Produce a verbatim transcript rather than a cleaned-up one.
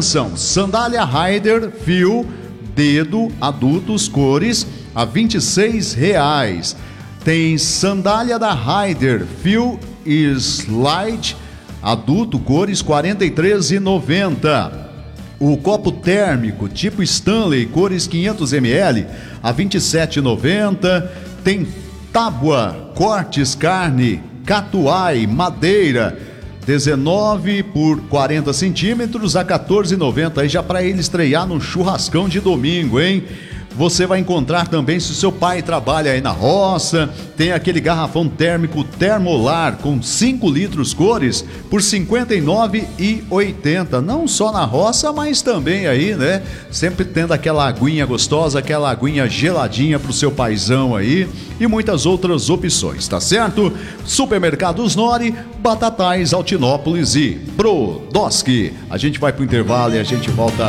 são sandália Rider fio dedo adultos cores a vinte e seis reais. Tem sandália da Rider fio slide adulto cores quarenta e três reais e noventa centavos. O copo térmico tipo Stanley cores quinhentos mililitros a vinte e sete reais e noventa centavos. Tem tábua cortes carne catuai madeira dezenove por quarenta centímetros a quatorze reais e noventa centavos. Aí já para ele estrear no churrascão de domingo, hein? Você vai encontrar também, se o seu pai trabalha aí na roça, tem aquele garrafão térmico Termolar com cinco litros cores por cinquenta e nove reais e oitenta centavos. Não só na roça, mas também aí, né? Sempre tendo aquela aguinha gostosa, aquela aguinha geladinha pro seu paizão aí e muitas outras opções, tá certo? Supermercados Nori, Batatais, Altinópolis e Brodowski. A gente vai pro intervalo e a gente volta